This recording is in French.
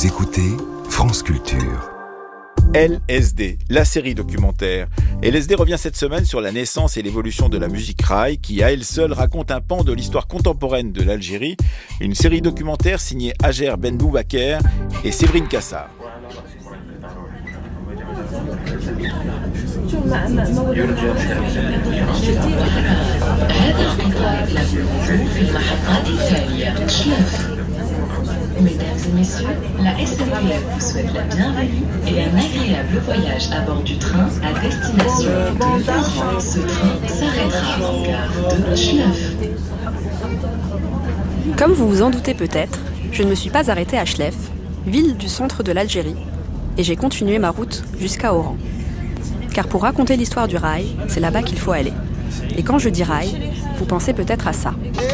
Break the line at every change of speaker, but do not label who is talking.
Vous écoutez France Culture.
LSD, la série documentaire. LSD revient cette semaine sur la naissance et l'évolution de la musique raï qui, à elle seule, raconte un pan de l'histoire contemporaine de l'Algérie. Une série documentaire signée Hajer Ben Boubaker et Séverine Cassar.
Mesdames et messieurs, la SNCF vous souhaite la bienvenue et un agréable voyage à bord du train à destination de Oran. Ce train s'arrêtera en gare de Chlef.
Comme vous vous en doutez peut-être, je ne me suis pas arrêtée à Chlef, ville du centre de l'Algérie, et j'ai continué ma route jusqu'à Oran. Car pour raconter l'histoire du raï, c'est là-bas qu'il faut aller. Et quand je dis raï, vous pensez peut-être à ça.